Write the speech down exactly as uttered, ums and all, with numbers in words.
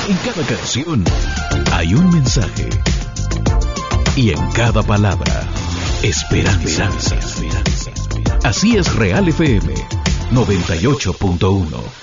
En cada canción hay un mensaje. Y en cada palabra, esperanza. Así es Real F M noventa y ocho punto uno.